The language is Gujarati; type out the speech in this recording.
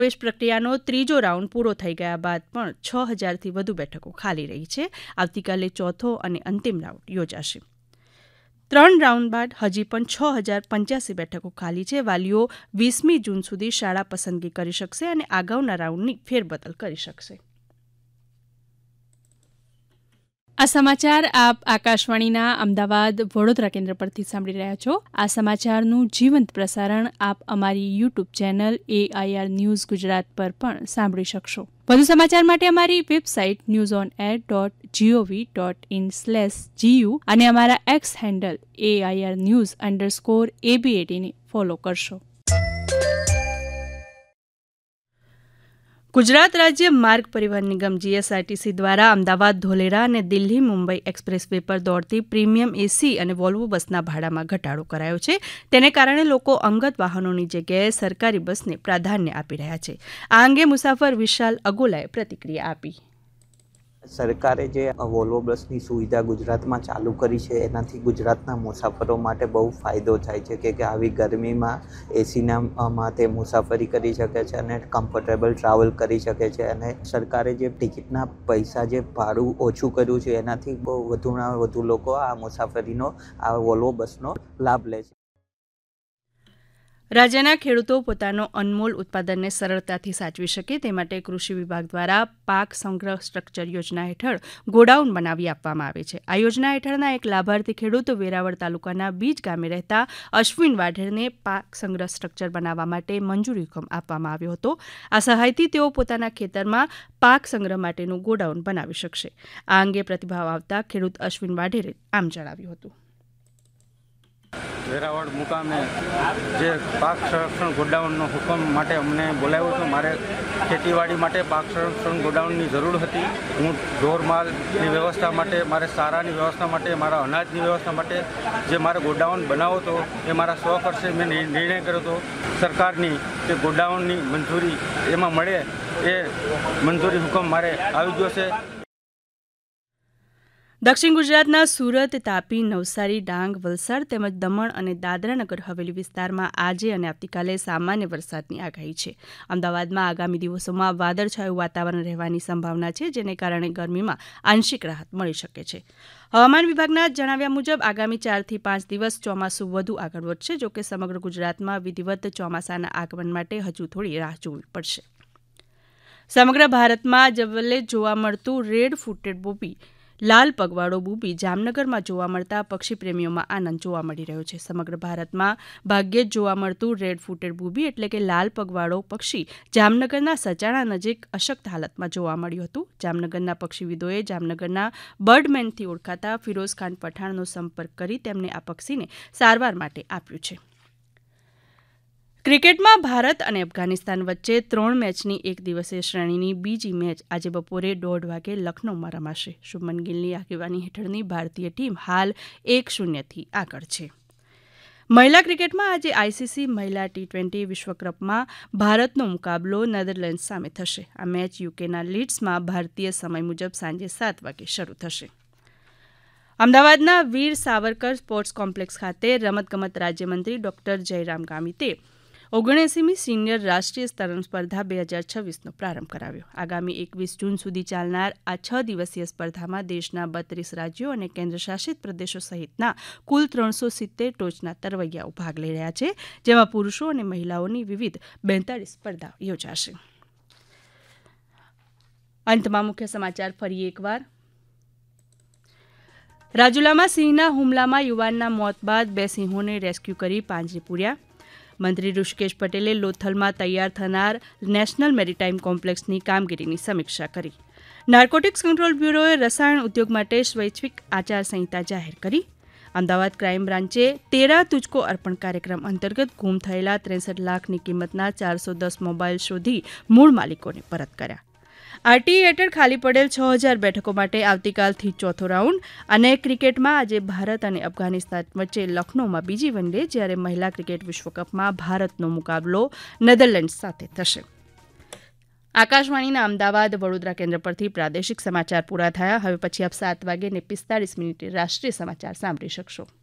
પ્રવેશ પ્રક્રિયાનો ત્રીજો રાઉન્ડ પૂરો થઈ ગયા બાદ પણ 6,000થી વધુ બેઠકો ખાલી રહી છે. આવતીકાલે ચોથો અને અંતિમ રાઉન્ડ યોજાશે. 3 રાઉન્ડ બાદ હજી પણ 6,085 બેઠકો ખાલી છે. વાલીઓ 20મી જૂન સુધી શાળા પસંદગી કરી શકશે અને અગાઉના રાઉન્ડની ફેરબદલ કરી શકશે. આ સમાચાર આપ આકાશવાણીના અમદાવાદ વડોદરા કેન્દ્ર પરથી સાંભળી રહ્યા છો. આ સમાચારનું જીવંત પ્રસારણ આપ અમારી YouTube channel AIR news Gujarat પર પણ સાંભળી શકશો. વધુ સમાચાર માટે અમારી વેબસાઇટ newsonair.gov.in/gu અને અમારા એક્સ હેન્ડલ AIR_news_AB18 ને ફોલો કરશો. ગુજરાત રાજ્ય માર્ગ પરિવહન નિગમ GSRTC દ્વારા અમદાવાદ ધોલેરા અને દિલ્હી મુંબઈ એક્સપ્રેસ વે પર દોડતી પ્રીમિયમ AC અને વોલ્વો બસના ભાડામાં ઘટાડો કરાયો છે. તેને કારણે લોકો અંગત વાહનોની જગ્યાએ સરકારી બસને પ્રાધાન્ય આપી રહ્યા છે. આ અંગે મુસાફર વિશાલ અગોલાએ પ્રતિક્રિયા આપી. સરકારે જે વોલ્વો બસની સુવિધા ગુજરાતમાં ચાલુ કરી છે એનાથી ગુજરાતના મુસાફરો માટે બહુ ફાયદો થાય છે કે આવી ગરમીમાં એસીનામાં તે મુસાફરી કરી શકે છે અને કમ્ફર્ટેબલ ટ્રાવેલ કરી શકે છે. અને સરકારે જે ટિકિટના પૈસા જે ભાડું ઓછું કર્યું છે એનાથી બહુ વધુમાં વધુ લોકો આ મુસાફરીનો આ વોલ્વો બસનો લાભ લે છે. રાજ્યના ખેડૂતો પોતાનો અનમોલ ઉત્પાદનને સરળતાથી સાચવી શકે તે માટે કૃષિ વિભાગ દ્વારા પાક સંગ્રહ સ્ટ્રક્ચર યોજના હેઠળ ગોડાઉન બનાવી આપવામાં આવે છે. આ યોજના હેઠળના એક લાભાર્થી ખેડૂત વેરાવળ તાલુકાના બીજ ગામે રહેતા અશ્વિન વાઢેરને પાક સંગ્રહ સ્ટ્રક્ચર બનાવવા માટે મંજૂરી હુકમ આપવામાં આવ્યો હતો. આ સહાયથી તેઓ પોતાના ખેતરમાં પાક સંગ્રહ માટેનું ગોડાઉન બનાવી શકશે. આ અંગે પ્રતિભાવ આવતા ખેડૂત અશ્વિન વાઢેરે આમ જણાવ્યું હતું. વેરાવળ મુકામે જે પાક સંરક્ષણ ગોડાઉનનો હુકમ માટે અમને બોલાવ્યો હતો. મારે ખેતીવાડી માટે પાક સંરક્ષણ ગોડાઉનની જરૂર હતી. હું ઢોરમાલની વ્યવસ્થા માટે, મારે ચારાની વ્યવસ્થા માટે, મારા અનાજની વ્યવસ્થા માટે જે મારે ગોડાઉન બનાવવો હતો એ મારા સ્વખર્ચે મેં નિર્ણય કર્યો હતો. સરકારની જે ગોડાઉનની મંજૂરી એમાં મળે એ મંજૂરી હુકમ મારે આવી ગયો છે. દક્ષિણ ગુજરાતના સુરત, તાપી, નવસારી, ડાંગ, વલસાડ તેમજ દમણ અને દાદરાનગર હવેલી વિસ્તારમાં આજે અને આવતીકાલે સામાન્ય વરસાદની આગાહી છે. અમદાવાદમાં આગામી દિવસોમાં વાદળછાયું વાતાવરણ રહેવાની સંભાવના છે, જેને કારણે ગરમીમાં આંશિક રાહત મળી શકે છે. હવામાન વિભાગના જણાવ્યા મુજબ આગામી 4 થી 5 દિવસ ચોમાસું વધુ આગળ વધશે. જોકે સમગ્ર ગુજરાતમાં વિધિવત ચોમાસાના આગમન માટે હજુ થોડી રાહ જોવી પડશે. સમગ્ર ભારતમાં જવલ્લે જોવા મળતું રેડ ફૂટેડ બુબી લાલ પગવાળો બુબી જામનગરમાં જોવા મળતા પક્ષી પ્રેમીઓમાં આનંદ જોવા મળી રહ્યો છે. સમગ્ર ભારતમાં ભાગ્યે જ જોવા મળતું રેડ ફૂટેડ બુબી એટલે કે લાલ પગવાળો પક્ષી જામનગરના સચાણા નજીક અશક્ત હાલતમાં જોવા મળ્યું હતું. જામનગરના પક્ષીવિદોએ જામનગરના બર્ડમેનથી ઓળખાતા ફિરોઝ ખાન પઠાણનો સંપર્ક કરી તેમને આ પક્ષીને સારવાર માટે આપ્યું છે. ક્રિકેટમાં ભારત અને અફઘાનિસ્તાન વચ્ચે 3 મેચની એક દિવસીય શ્રેણીની બીજી મેચ આજે બપોરે 1:30 વાગે લખનૌમાં રમાશે. શુભમન ગિલની આગેવાની હેઠળની ભારતીય ટીમ હાલ 1-0થી આગળ છે. મહિલા ક્રિકેટમાં આજે ICC મહિલા T20 વિશ્વકપમાં ભારતનો મુકાબલો નેધરલેન્ડ્સ સામે થશે. આ મેચ યુકેના લીડ્સમાં ભારતીય સમય મુજબ સાંજે 7 વાગે શરૂ થશે. અમદાવાદના વીર સાવરકર સ્પોર્ટ્સ કોમ્પ્લેક્સ ખાતે રમતગમત રાજ્યમંત્રી ડોક્ટર જયરામ ગામિતે 79મી સિનિયર રાષ્ટ્રીય સ્તરણ સ્પર્ધા 2026નો પ્રારંભ કરાવ્યો. આગામી 21 જૂન સુધી ચાલનાર આ 6 દિવસીય સ્પર્ધામાં દેશના 32 રાજ્યો અને કેન્દ્રશાસિત પ્રદેશો સહિતના કુલ 370 ટોચના તરવૈયાઓ ભાગ લઈ રહ્યા છે, જેમાં પુરુષો અને મહિલાઓની વિવિધ 42 સ્પર્ધાઓ યોજાશે. અંતમાં મુખ્ય સમાચાર ફરી એકવાર. રાજુલામાં સિંહના હુમલામાં યુવાનના મોત બાદ 2 સિંહોને રેસ્ક્યુ કરી પાંજરે પૂર્યા. મંત્રી ઋષિકેશ પટેલે લોથલમાં તૈયાર થનાર નેશનલ મેરીટાઈમ કોમ્પ્લેક્સની કામગીરીની સમીક્ષા કરી. નાર્કોટિક્સ કંટ્રોલ બ્યુરોએ રસાયણ ઉદ્યોગ માટે સ્વૈચ્છિક આચારસંહિતા જાહેર કરી. અમદાવાદ ક્રાઇમ બ્રાન્ચે 13 તુજકો અર્પણ કાર્યક્રમ અંતર્ગત ગુમ થયેલા 63 લાખની કિંમતના 410 મોબાઈલ શોધી મૂળ માલિકોને પરત કર્યા. આરટીઈ હેઠળ ખાલી પડેલ 6,000 બેઠકો માટે આવતીકાલથી ચોથો રાઉન્ડ. અને ક્રિકેટમાં આજે ભારત અને અફઘાનિસ્તાન વચ્ચે લખનૌમાં બીજી વન ડે, જ્યારે મહિલા ક્રિકેટ વિશ્વકપમાં ભારતનો મુકાબલો નેધરલેન્ડ્સ સાથે થશે. આકાશવાણીના અમદાવાદ વડોદરા કેન્દ્ર પરથી પ્રાદેશિક સમાચાર પૂરા થયા. હવે પછી આપ 7:45 રાષ્ટ્રીય સમાચાર સાંભળી શકશો.